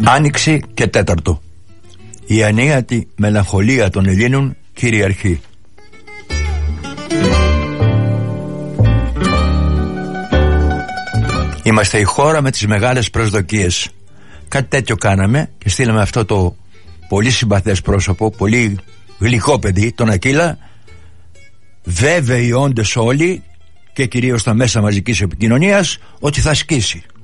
Άνοιξη και τέταρτο. Η ανίατη μελαγχολία των Ελλήνων κυριαρχεί. Είμαστε η χώρα με τις μεγάλες προσδοκίες. Κάτι τέτοιο κάναμε και στείλαμε αυτό το πολύ συμπαθές πρόσωπο, πολύ γλυκό παιδί, τον Ακύλα. Βέβαιοι όντες όλοι και κυρίως στα μέσα μαζικής επικοινωνίας ότι θα σκίσει.